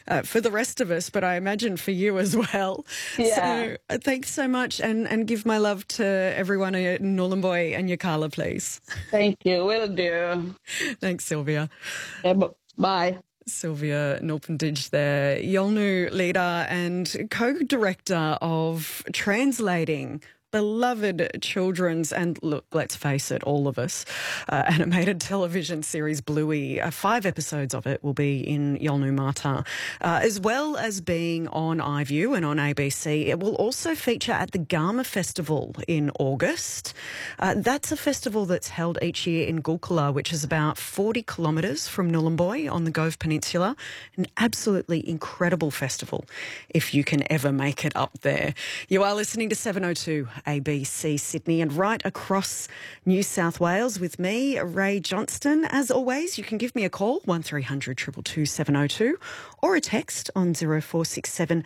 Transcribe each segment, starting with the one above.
for the rest of us, but I imagine for you as well. Yeah. So thanks so much, and give my love to everyone at Nhulunbuy and Yirrkala, please. Thank you. Will do. Thanks, Sylvia. Yeah, bye. Sylvia Nulpendij there, Yolngu leader and co-director of translating beloved children's and, look, let's face it, all of us, animated television series Bluey. 5 episodes of it will be in Yolngu Mata, as well as being on iView and on ABC. It will also feature at the Gama Festival in August. That's a festival that's held each year in Gulkula, which is about 40 kilometres from Nhulunbuy on the Gove Peninsula. An absolutely incredible festival if you can ever make it up there. You are listening to 702 ABC Sydney and right across New South Wales with me, Ray Johnston. As always, you can give me a call, 1300 222 702, or a text on 0467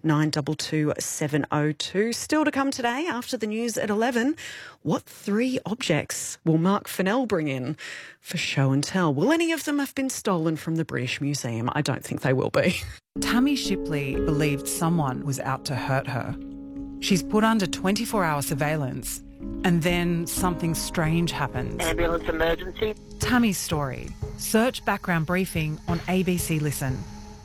922 702. Still to come today after the news at 11, what 3 objects will Mark Fennell bring in for show and tell? Will any of them have been stolen from the British Museum? I don't think they will be. Tammy Shipley believed someone was out to hurt her. She's put under 24-hour surveillance, and then something strange happens. Ambulance emergency. Tammy's story. Search background briefing on ABC Listen.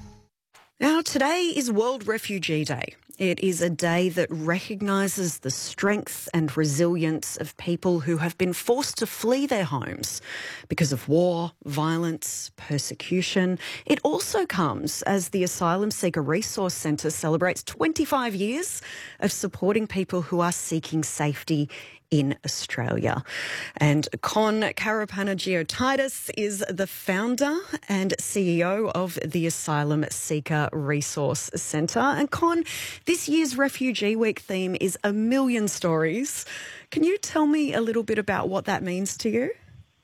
Now, today is World Refugee Day. It is a day that recognises the strength and resilience of people who have been forced to flee their homes because of war, violence, persecution. It also comes as the Asylum Seeker Resource Centre celebrates 25 years of supporting people who are seeking safety in Australia. And Con Karapanagiotidis is the founder and CEO of the Asylum Seeker Resource Centre. And Con, this year's Refugee Week theme is A Million Stories. Can you tell me a little bit about what that means to you?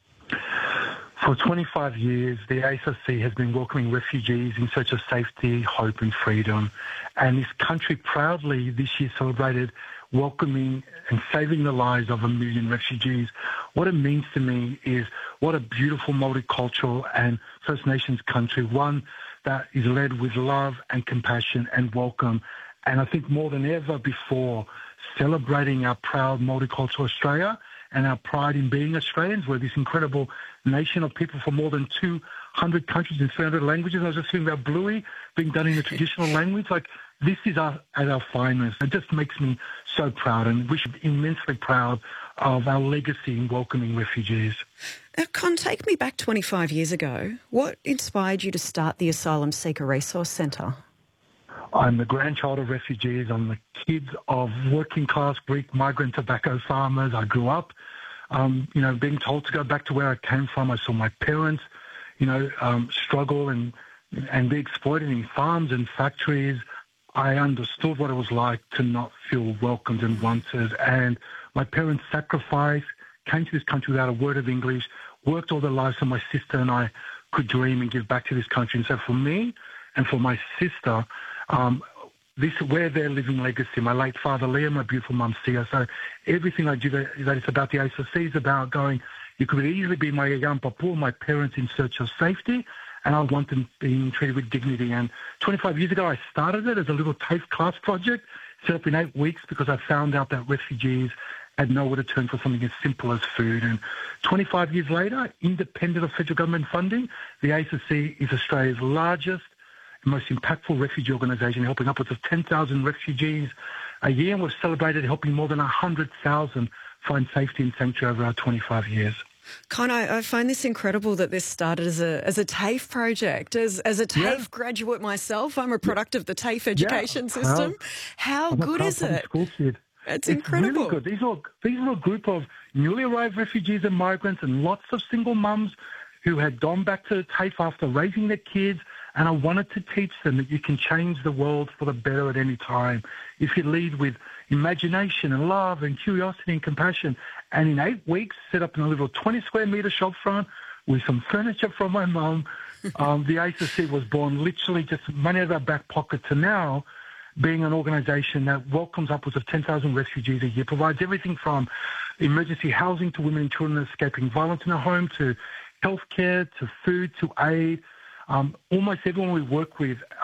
For 25 years, the ASRC has been welcoming refugees in search of safety, hope and freedom. And this country proudly this year celebrated welcoming and saving the lives of 1 million refugees. What it means to me is what a beautiful multicultural and First Nations country, one that is led with love and compassion and welcome. And I think more than ever before, celebrating our proud multicultural Australia and our pride in being Australians. We're this incredible nation of people from more than 200 countries in 300 languages. I was just thinking about Bluey being done in a traditional language. Like, this is us at our finest. It just makes me so proud, and we should be immensely proud of our legacy in welcoming refugees. Con, take me back 25 years ago. What inspired you to start the Asylum Seeker Resource Centre? I'm the grandchild of refugees. I'm the kids of working-class Greek migrant tobacco farmers. I grew up, being told to go back to where I came from. I saw my parents, struggle and be exploited in farms and factories. I understood what it was like to not feel welcomed and wanted. And my parents sacrificed, came to this country without a word of English, worked all their lives so my sister and I could dream and give back to this country. And so for me and for my sister, we're their living legacy. My late father, Liam, my beautiful mum, Sia. So everything I do that is about the ASRC is about going, you could easily be my young papa, my parents in search of safety, and I want them being treated with dignity. And 25 years ago, I started it as a little TAFE class project, set up in 8 weeks because I found out that refugees had nowhere to turn for something as simple as food. And 25 years later, independent of federal government funding, the ASRC is Australia's largest and most impactful refugee organisation, helping upwards of 10,000 refugees a year. And we've celebrated helping more than 100,000 find safety and sanctuary over our 25 years. Con, I find this incredible that this started as a TAFE project. As a TAFE graduate myself, I'm a product of the TAFE education system. How good is it? School kid. It's incredible. Really good. These are a group of newly arrived refugees and migrants and lots of single mums who had gone back to TAFE after raising their kids, and I wanted to teach them that you can change the world for the better at any time if you lead with imagination and love and curiosity and compassion. And in 8 weeks, set up in a little 20-square-metre shop front with some furniture from my mum. The ASRC was born literally just money out of our back pocket to now being an organisation that welcomes upwards of 10,000 refugees a year, provides everything from emergency housing to women and children escaping violence in their home, to healthcare, to food, to aid. Almost everyone we work with